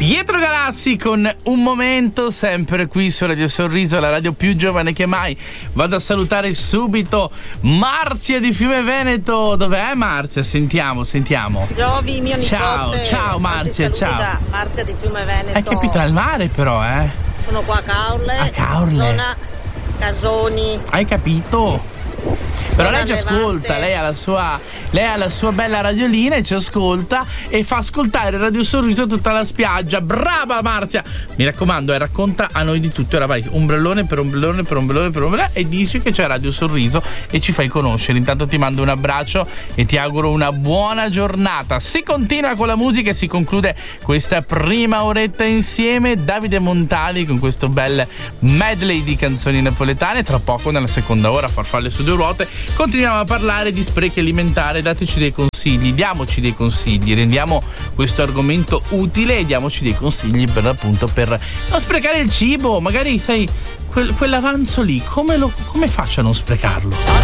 Pietro Galassi con Un Momento, sempre qui su Radio Sorriso, la radio più giovane che mai. Vado a salutare subito Marzia di Fiume Veneto. Dov'è Marzia? Sentiamo. Giovi, mio nipote. Ciao Marzia, ciao. Da Marzia di Fiume Veneto. Hai capito, al mare però, Sono qua a Caorle. A Caorle. Zona Casoni. Hai capito? Però lei ci ascolta, lei ha la sua bella radiolina e ci ascolta e fa ascoltare Radio Sorriso a tutta la spiaggia. Brava Marzia! Mi raccomando, racconta a noi di tutto. Ora vai ombrellone per ombrellone e dici che c'è Radio Sorriso e ci fai conoscere. Intanto ti mando un abbraccio e ti auguro una buona giornata. Si continua con la musica e si conclude questa prima oretta insieme. Davide Montali con questo bel medley di canzoni napoletane. Tra poco nella seconda ora, farfalle su due ruote, continuiamo a parlare di sprechi alimentari. Dateci dei consigli, diamoci dei consigli, rendiamo questo argomento utile e diamoci dei consigli per appunto per non sprecare il cibo. Magari sai quell'avanzo lì, come faccio a non sprecarlo?